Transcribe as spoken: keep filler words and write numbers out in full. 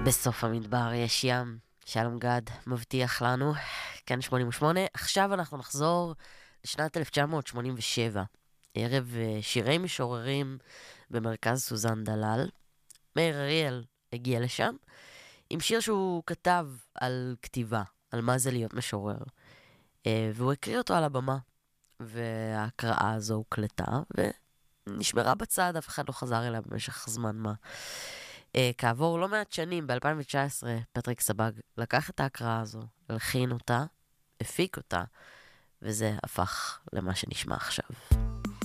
בסוף המדבר יש ים. שלום גד מבטיח לנו. כאן שמונים ושמונה. עכשיו אנחנו נחזור לשנת אלף תשע מאות שמונים ושבע. ערב שירי משוררים במרכז סוזן דלל. מאיר אריאל הגיע לשם עם שיר שהוא כתב על כתיבה, על מה זה להיות משורר. והוא הקריא אותו על הבמה. וההקראה הזו הוקלטה ונשמרה בצד, אף אחד לא חזר אליה במשך זמן מה. כעבור לא מעט שנים, ב-אלפיים תשע עשרה, פטריק סבג לקח את ההקראה הזו, הלחין אותה, הפיק אותה, וזה הפך למה שנשמע עכשיו.